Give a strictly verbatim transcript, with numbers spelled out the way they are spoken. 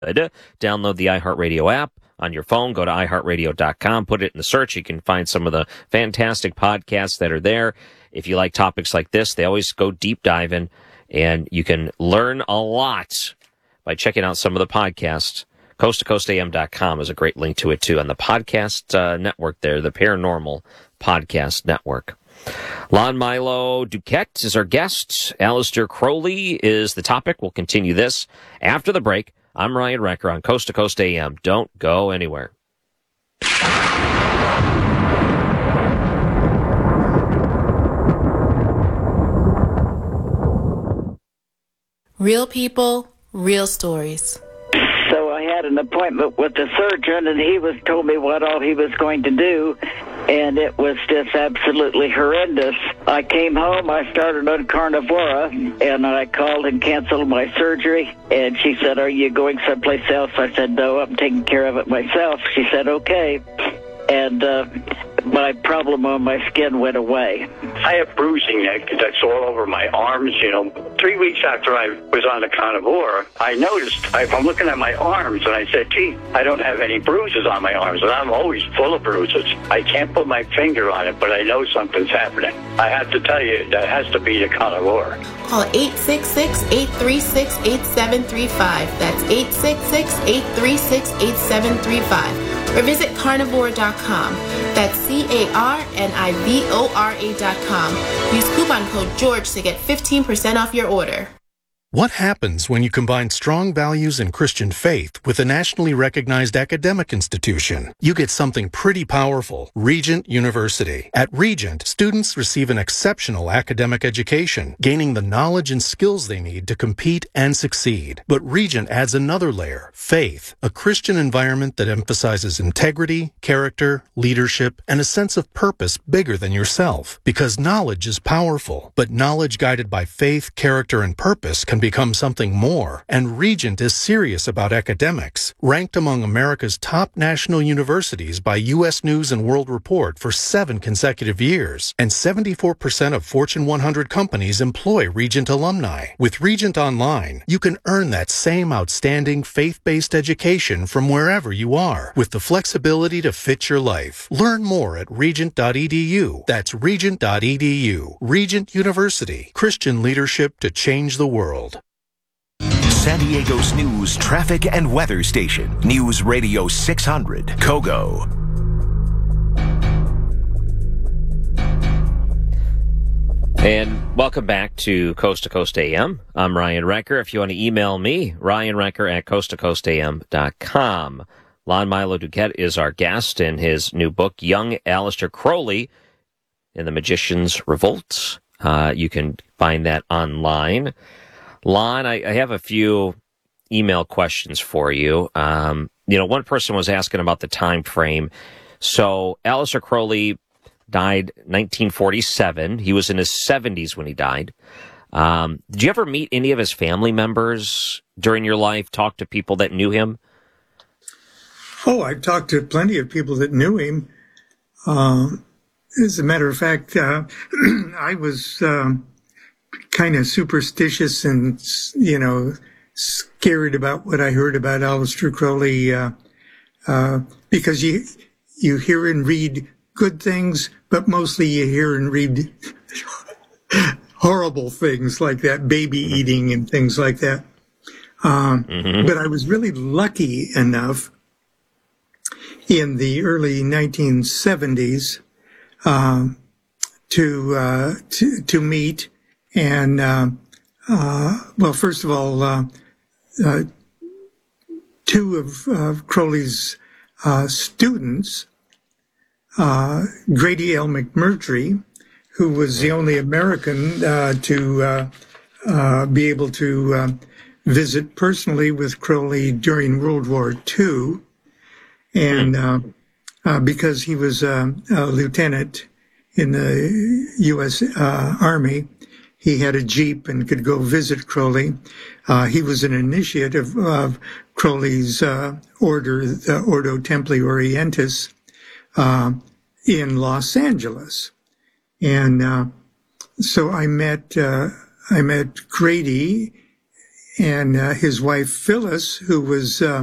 Download the iHeartRadio app on your phone. Go to i heart radio dot com. Put it in the search. You can find some of the fantastic podcasts that are there. If you like topics like this, they always go deep diving, and you can learn a lot by checking out some of the podcasts. coast to coast a m dot com is a great link to it, too, on the podcast uh, network there, the Paranormal Podcast Network. Lon Milo Duquette is our guest. Aleister Crowley is the topic. We'll continue this after the break. I'm Ryan Wrecker on Coast to Coast A M. Don't go anywhere. Real people, real stories. So I had an appointment with the surgeon, and he was told me what all he was going to do, and it was just absolutely horrendous. I came home, I started on Carnivora, and I called and canceled my surgery, and she said, "Are you going someplace else?" I said, "No, I'm taking care of it myself." She said, "Okay." And uh, my problem on my skin went away. I have bruising that, that's all over my arms, you know. Three weeks after I was on the Carnivora, I noticed, I, I'm looking at my arms, and I said, gee, I don't have any bruises on my arms, and I'm always full of bruises. I can't put my finger on it, but I know something's happening. I have to tell you, that has to be the Carnivora. Call eight six six, eight three six, eight seven three five. That's eight six six, eight three six, eight seven three five. Or visit carnivora dot com. That's C A R N I V O R A dot com. Use coupon code George to get fifteen percent off your order. What happens when you combine strong values and Christian faith with a nationally recognized academic institution? You get something pretty powerful. Regent University. At Regent, students receive an exceptional academic education, gaining the knowledge and skills they need to compete and succeed. But Regent adds another layer, faith, a Christian environment that emphasizes integrity, character, leadership, and a sense of purpose bigger than yourself. Because knowledge is powerful, but knowledge guided by faith, character, and purpose can become something more, and Regent is serious about academics. Ranked among America's top national universities by U S News and World Report for seven consecutive years, and seventy-four percent of Fortune one hundred companies employ Regent alumni. With Regent Online, you can earn that same outstanding faith-based education from wherever you are, with the flexibility to fit your life. Learn more at regent dot e d u. That's regent dot e d u. Regent University. Christian leadership to change the world. San Diego's news, traffic, and weather station. News Radio six hundred, Kogo. And welcome back to Coast to Coast A M. I'm Ryan Wrecker. If you want to email me, ryan wrecker at coast to coast a m dot com. Lon Milo Duquette is our guest in his new book, Young Aleister Crowley in the Magician's Revolt. Uh, you can find that online. Lon, I, I have a few email questions for you. Um, you know, one person was asking about the time frame. So Aleister Crowley died nineteen forty-seven. He was in his seventies when he died. Um, did you ever meet any of his family members during your life, talk to people that knew him? Oh, I've talked to plenty of people that knew him. Um, as a matter of fact, uh, I was... Um, kind of superstitious and, you know, scared about what I heard about Aleister Crowley, uh, uh, because you, you hear and read good things, but mostly you hear and read horrible things like that, baby eating and things like that. Um, mm-hmm. But I was really lucky enough in the early nineteen seventies, um, to, uh, to, to meet And, uh, uh, well, first of all, uh, uh, two of uh, Crowley's uh, students, uh, Grady L. McMurtry, who was the only American uh, to uh, uh, be able to uh, visit personally with Crowley during World War Two, and uh, uh, because he was uh, a lieutenant in the U S uh, Army, he had a Jeep and could go visit Crowley. Uh, he was an initiate of, of Crowley's uh, order, the Ordo Templi Orientis, uh, in Los Angeles. And uh, so I met uh, I met Grady and uh, his wife Phyllis, who was. Uh,